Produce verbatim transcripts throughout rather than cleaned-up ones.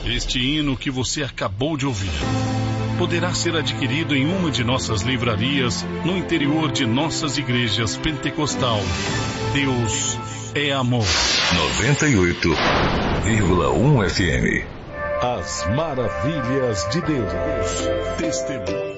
Este hino que você acabou de ouvir poderá ser adquirido em uma de nossas livrarias no interior de nossas igrejas pentecostal. Deus é amor. noventa e oito vírgula um F M. As maravilhas de Deus. Testemunho.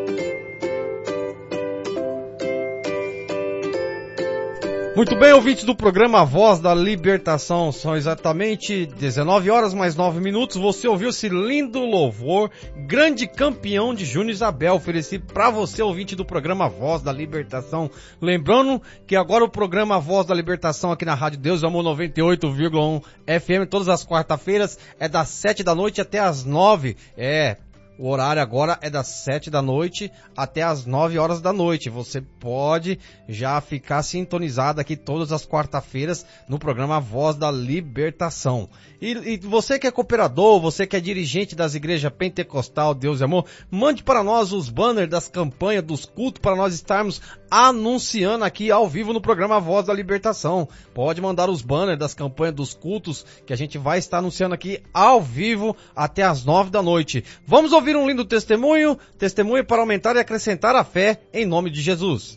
Muito bem, ouvintes do programa Voz da Libertação, são exatamente dezenove horas mais nove minutos. Você ouviu esse lindo louvor, Grande Campeão de Júnior Isabel, oferecido para você, ouvinte do programa Voz da Libertação. Lembrando que agora o programa Voz da Libertação aqui na Rádio Deus é Amor noventa e oito vírgula um F M, todas as quarta-feiras, é das sete da noite até as nove. É... O horário agora é das sete da noite até as nove horas da noite. Você pode já ficar sintonizado aqui todas as quarta-feiras no programa Voz da Libertação. E, e você que é cooperador, você que é dirigente das igrejas pentecostal, Deus e Amor, mande para nós os banners das campanhas, dos cultos, para nós estarmos anunciando aqui ao vivo no programa Voz da Libertação. Pode mandar os banners das campanhas, dos cultos, que a gente vai estar anunciando aqui ao vivo até as nove da noite. Vamos ouvir um lindo testemunho, testemunho para aumentar e acrescentar a fé em nome de Jesus.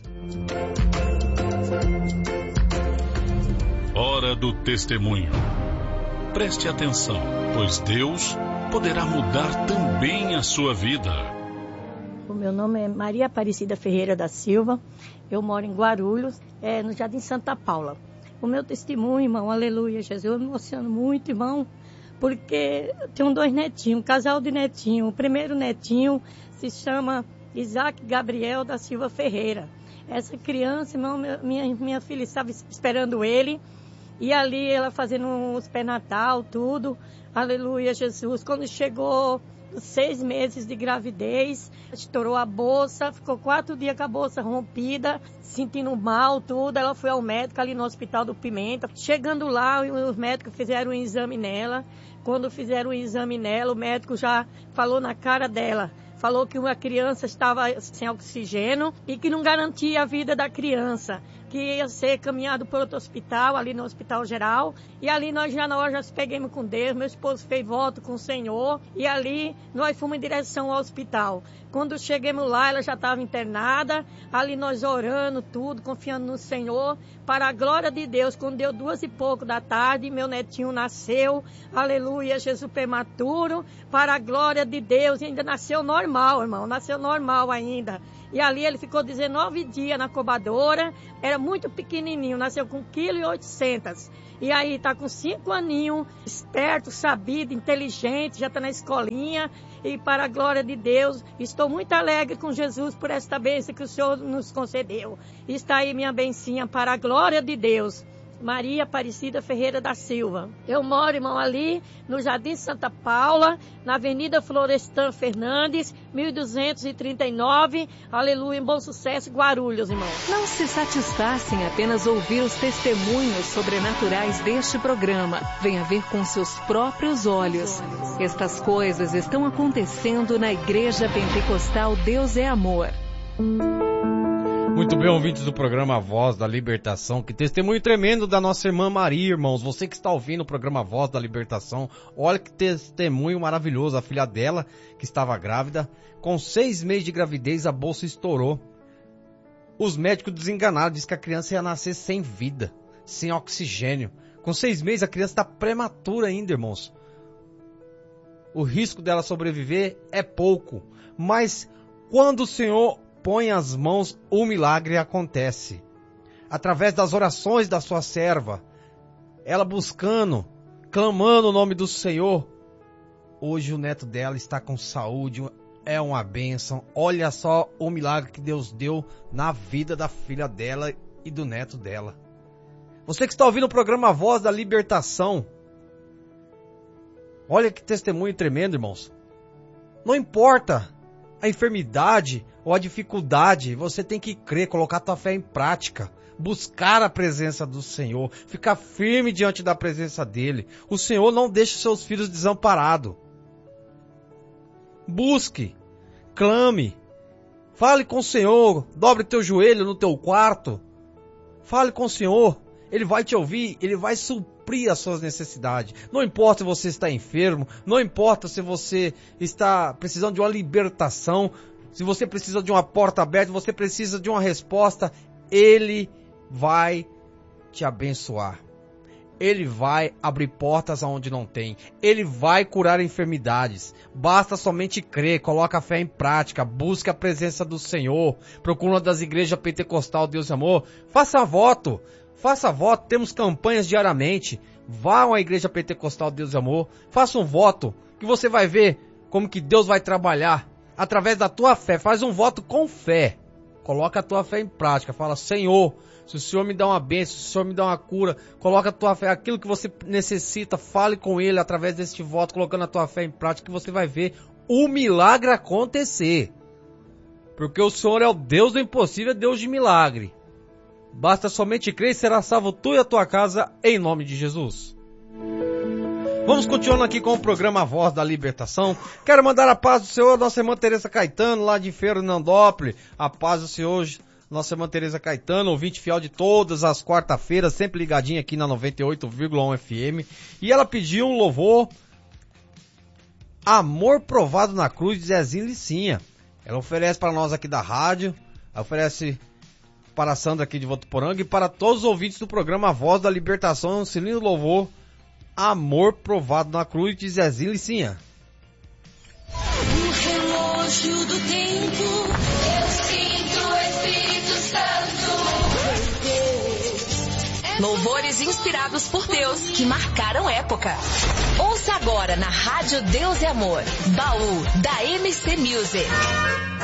Hora do testemunho. Preste atenção, pois Deus poderá mudar também a sua vida. O meu nome é Maria Aparecida Ferreira da Silva, eu moro em Guarulhos, é, no Jardim Santa Paula. O meu testemunho, irmão, aleluia, Jesus, eu me emociono muito, irmão, porque eu tenho dois netinhos, um casal de netinhos. O primeiro netinho se chama Isaac Gabriel da Silva Ferreira. Essa criança, irmão, minha, minha filha estava esperando ele, e ali ela fazendo os pré-natal, tudo, aleluia, Jesus. Quando chegou seis meses de gravidez, estourou a bolsa, ficou quatro dias com a bolsa rompida, sentindo mal, tudo. Ela foi ao médico ali no Hospital do Pimenta. Chegando lá, os médicos fizeram um exame nela. Quando fizeram o exame nela, o médico já falou na cara dela, falou que uma criança estava sem oxigênio e que não garantia a vida da criança, que ia ser caminhado para outro hospital, ali no Hospital Geral. E ali nós já nós já peguemos com Deus, meu esposo fez voto com o Senhor, e ali nós fomos em direção ao hospital. Quando chegamos lá, ela já estava internada, ali nós orando tudo, confiando no Senhor, para a glória de Deus. Quando deu duas e pouco da tarde, meu netinho nasceu, aleluia, Jesus prematuro, para a glória de Deus, e ainda nasceu normal, irmão, nasceu normal ainda. E ali ele ficou dezenove dias na incubadora, era muito pequenininho, nasceu com um vírgula oitocentos quilos. E aí está com cinco aninhos, esperto, sabido, inteligente, já está na escolinha. E para a glória de Deus, estou muito alegre com Jesus por esta bênção que o Senhor nos concedeu. Está aí minha bencinha para a glória de Deus. Maria Aparecida Ferreira da Silva. Eu moro, irmão, ali no Jardim Santa Paula, na Avenida Florestan Fernandes, mil duzentos e trinta e nove, aleluia, em Bom Sucesso, Guarulhos, irmão. Não se satisfaça em apenas ouvir os testemunhos sobrenaturais deste programa. Venha ver com seus próprios olhos. Estas coisas estão acontecendo na Igreja Pentecostal Deus é Amor. Muito bem, ouvintes do programa Voz da Libertação, que testemunho tremendo da nossa irmã Maria, irmãos. Você que está ouvindo o programa Voz da Libertação, olha que testemunho maravilhoso. A filha dela, que estava grávida, com seis meses de gravidez, a bolsa estourou. Os médicos desenganaram, disse que a criança ia nascer sem vida, sem oxigênio. Com seis meses, a criança está prematura ainda, irmãos. O risco dela sobreviver é pouco, mas quando o Senhor põe as mãos, o milagre acontece. Através das orações da sua serva, ela buscando, clamando o nome do Senhor, hoje o neto dela está com saúde, é uma bênção. Olha só o milagre que Deus deu na vida da filha dela e do neto dela. Você que está ouvindo o programa Voz da Libertação, olha que testemunho tremendo, irmãos. Não importa a enfermidade ou a dificuldade, você tem que crer, colocar a tua fé em prática, buscar a presença do Senhor, ficar firme diante da presença dele. O Senhor não deixa seus filhos desamparados. Busque, clame, fale com o Senhor, dobre teu joelho no teu quarto, fale com o Senhor, ele vai te ouvir, ele vai suprir suprir as suas necessidades. Não importa se você está enfermo, não importa se você está precisando de uma libertação, se você precisa de uma porta aberta, você precisa de uma resposta, Ele vai te abençoar. Ele vai abrir portas aonde não tem. Ele vai curar enfermidades. Basta somente crer, coloca a fé em prática, busque a presença do Senhor, procura uma das igrejas pentecostal Deus e Amor, faça voto, faça voto, temos campanhas diariamente. Vá a uma igreja pentecostal Deus e Amor, faça um voto, que você vai ver como que Deus vai trabalhar através da tua fé. Faz um voto com fé, coloca a tua fé em prática, fala: Senhor, se o Senhor me dá uma bênção, se o Senhor me dá uma cura, coloca a tua fé, aquilo que você necessita, fale com Ele através deste voto, colocando a tua fé em prática, que você vai ver o milagre acontecer. Porque o Senhor é o Deus do impossível, é Deus de milagre. Basta somente crer e será salvo tu e a tua casa, em nome de Jesus. Vamos continuando aqui com o programa Voz da Libertação. Quero mandar a paz do Senhor, nossa irmã Tereza Caetano, lá de Fernandópolis. A paz do Senhor, nossa irmã Tereza Caetano, ouvinte fiel de todas as quarta-feiras, sempre ligadinha aqui na noventa e oito vírgula um F M. E ela pediu um louvor, Amor Provado na Cruz, de Zezinho Licinha. Ela oferece para nós aqui da rádio, oferece para a Sandra aqui de Votuporanga e para todos os ouvintes do programa Voz da Libertação, um lindo louvor, Amor Provado na Cruz, de Zezinho Licinha. O relógio do tempo, eu sinto o Espírito Santo. Louvores inspirados por Deus, que marcaram época. Ouça agora na Rádio Deus e Amor, Baú, da M C Music.